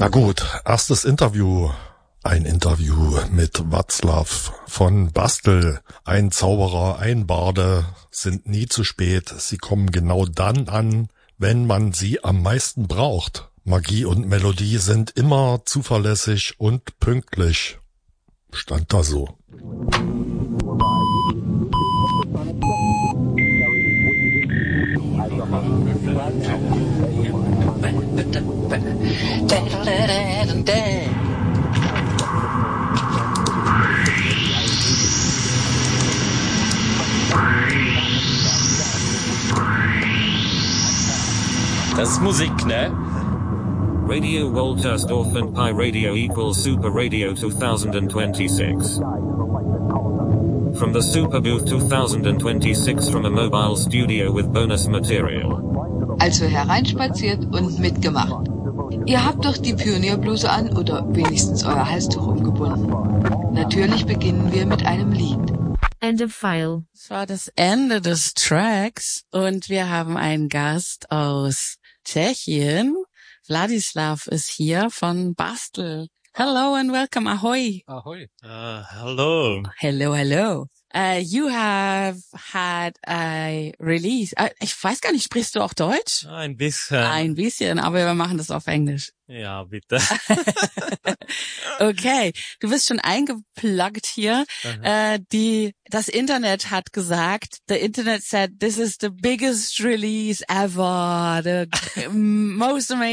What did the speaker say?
Na gut, erstes Interview. Ein Interview mit Václav von Bastel. Ein Zauberer, ein Barde sind nie zu spät. Sie kommen genau dann an, wenn man sie am meisten braucht. Magie und Melodie sind immer zuverlässig und pünktlich. Stand da so. Das ist Musik, ne? Radio Woltersdorf and Pi Radio equals Super Radio 2026. From the Super Booth 2026 from a mobile studio with bonus material. Also hereinspaziert und mitgemacht. Ihr habt doch die Pionierbluse an oder wenigstens euer Halstuch umgebunden. Natürlich beginnen wir mit einem Lied. End of file. Das war das Ende des Tracks und wir haben einen Gast aus Tschechien. Vladislav ist hier von Bastel. Hello and welcome. Ahoy. Ahoi. Hello. Hello, hello. You have had a release. Ich weiß gar nicht, sprichst du auch Deutsch? Ein bisschen. Ein bisschen, aber wir machen das auf Englisch. Ja, bitte. Okay, du bist schon eingepluggt hier. Das Internet hat gesagt, the Internet said, this is the biggest release ever, the most amazing